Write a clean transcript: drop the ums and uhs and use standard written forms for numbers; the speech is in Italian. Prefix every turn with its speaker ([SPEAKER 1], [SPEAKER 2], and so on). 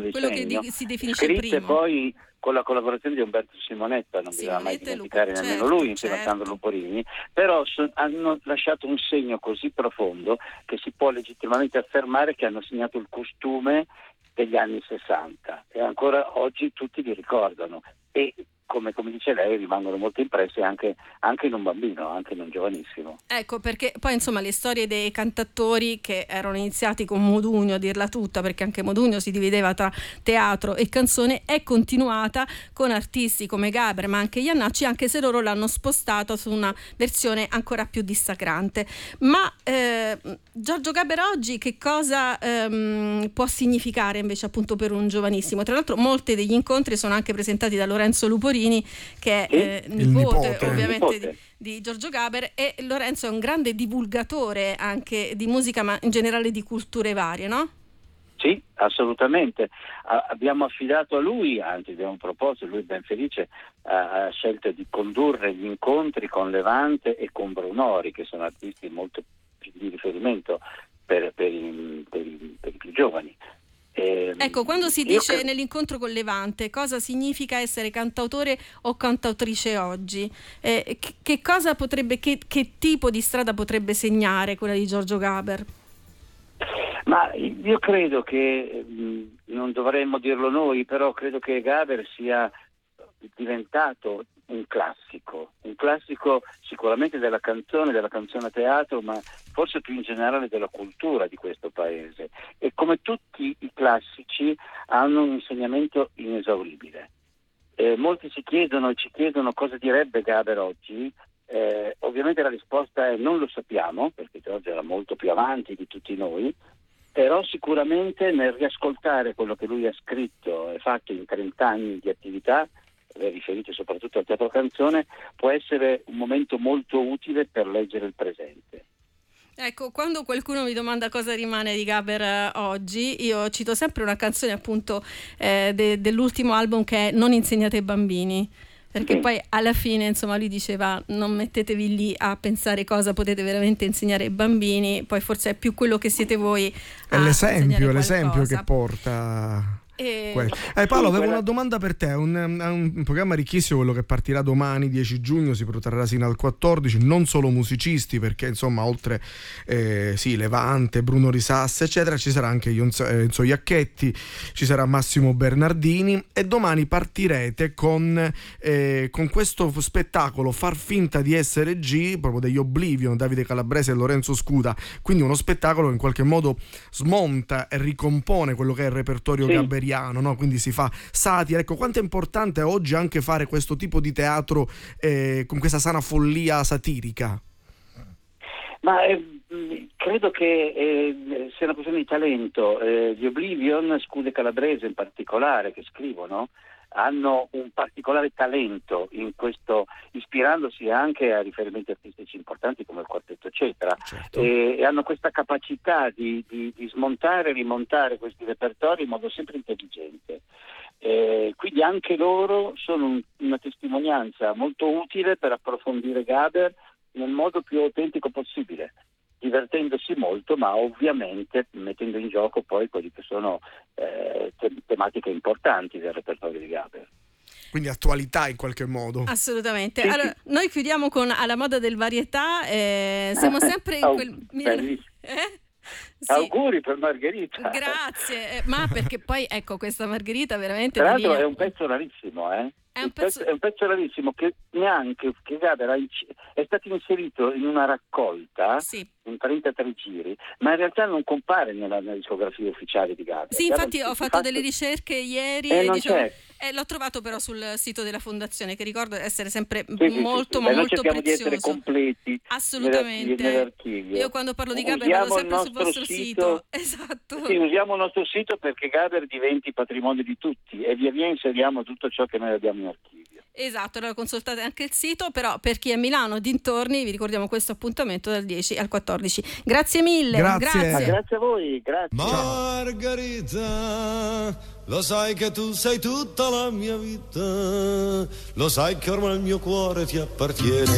[SPEAKER 1] quello che
[SPEAKER 2] decennio,
[SPEAKER 1] si definisce
[SPEAKER 2] scritte
[SPEAKER 1] primo.
[SPEAKER 2] poi con la collaborazione di Umberto Simonetta, non bisogna mai dimenticare nemmeno lui, insieme a Sandro Luporini, però hanno lasciato un segno così profondo che si può legittimamente affermare che hanno segnato il costume degli anni 60 e ancora oggi tutti li ricordano e come dice lei rimangono molto impressi anche in un bambino, anche in un giovanissimo.
[SPEAKER 1] Ecco, perché poi insomma le storie dei cantatori che erano iniziati con Modugno, a dirla tutta, perché anche Modugno si divideva tra teatro e canzone, è continuata con artisti come Gaber ma anche Jannacci, anche se loro l'hanno spostato su una versione ancora più dissacrante. Ma Giorgio Gaber oggi che cosa può significare invece appunto per un giovanissimo? Tra l'altro molti degli incontri sono anche presentati da Lorenzo Luporini, che è nipote ovviamente di Giorgio Gaber, e Lorenzo è un grande divulgatore anche di musica ma in generale di culture varie, no?
[SPEAKER 2] Sì, assolutamente. Abbiamo affidato a lui, anzi abbiamo proposto, lui ben felice ha scelto di condurre gli incontri con Levante e con Brunori, che sono artisti molto di riferimento per i più giovani.
[SPEAKER 1] Ecco, quando si dice nell'incontro con Levante cosa significa essere cantautore o cantautrice oggi, che cosa potrebbe, che tipo di strada potrebbe segnare quella di Giorgio Gaber?
[SPEAKER 2] Ma io credo che non dovremmo dirlo noi, però credo che Gaber sia diventato un classico sicuramente della canzone a teatro, ma forse più in generale della cultura di questo paese, e come tutti i classici hanno un insegnamento inesauribile. Molti ci chiedono cosa direbbe Gaber oggi. Ovviamente la risposta è non lo sappiamo, perché Giorgio era molto più avanti di tutti noi, però sicuramente nel riascoltare quello che lui ha scritto e fatto in 30 anni di attività, riferito soprattutto al teatro canzone, può essere un momento molto utile per leggere il presente.
[SPEAKER 1] Ecco, quando qualcuno mi domanda cosa rimane di Gaber oggi, io cito sempre una canzone appunto dell'ultimo album, che è Non insegnate ai bambini, perché poi alla fine insomma lui diceva non mettetevi lì a pensare cosa potete veramente insegnare ai bambini, poi forse è più quello che siete voi
[SPEAKER 3] a l'esempio che porta. Paolo, avevo una domanda per te. Un programma ricchissimo, quello che partirà domani 10 giugno, si protrarrà sino al 14, non solo musicisti, perché insomma oltre Levante, Bruno Risassa eccetera, ci sarà anche Enzo Iacchetti, ci sarà Massimo Bernardini, e domani partirete con questo spettacolo Far finta di essere G, proprio degli Oblivion, Davide Calabrese e Lorenzo Scuda, quindi uno spettacolo che in qualche modo smonta e ricompone quello che è il repertorio gaberiano. No? Quindi si fa satira. Ecco, quanto è importante oggi anche fare questo tipo di teatro con questa sana follia satirica?
[SPEAKER 2] Ma credo che sia una questione di talento. Gli Oblivion, Scude Calabrese in particolare, che scrivono, hanno un particolare talento in questo, ispirandosi anche a riferimenti artistici importanti come il quartetto eccetera, certo. E hanno questa capacità di smontare e rimontare questi repertori in modo sempre intelligente. Quindi anche loro sono una testimonianza molto utile per approfondire Gaber nel modo più autentico possibile, divertendosi molto, ma ovviamente mettendo in gioco poi quelli che sono tematiche importanti del repertorio di Gaber.
[SPEAKER 3] Quindi attualità in qualche modo.
[SPEAKER 1] Assolutamente. Allora, noi chiudiamo con Alla moda del varietà. Siamo sempre in quel...
[SPEAKER 2] Sì. Auguri per Margherita.
[SPEAKER 1] Grazie, ma perché poi ecco questa Margherita veramente...
[SPEAKER 2] Tra l'altro è un pezzo rarissimo, È un pezzo rarissimo che Gaber è stato inserito in una raccolta, in 33 giri, ma in realtà non compare nella discografia ufficiale di Gaber.
[SPEAKER 1] Sì, infatti ho fatto delle ricerche ieri
[SPEAKER 2] e c'è.
[SPEAKER 1] L'ho trovato però sul sito della fondazione, che ricordo essere sempre molto
[SPEAKER 2] noi
[SPEAKER 1] molto
[SPEAKER 2] cerchiamo
[SPEAKER 1] prezioso.
[SPEAKER 2] di essere completi.
[SPEAKER 1] Assolutamente.
[SPEAKER 2] Nell'archivio.
[SPEAKER 1] Io quando parlo di Gaber vado sempre sul vostro sito. Esatto.
[SPEAKER 2] Sì, usiamo il nostro sito perché Gaber diventi patrimonio di tutti e via via inseriamo tutto ciò che noi abbiamo in archivio.
[SPEAKER 1] Esatto, allora consultate anche il sito, però per chi è a Milano dintorni vi ricordiamo questo appuntamento dal 10 al 14. Grazie mille.
[SPEAKER 2] Grazie a voi, grazie.
[SPEAKER 4] Margherita, lo sai che tu sei tutta la mia vita, lo sai che ormai il mio cuore ti appartiene.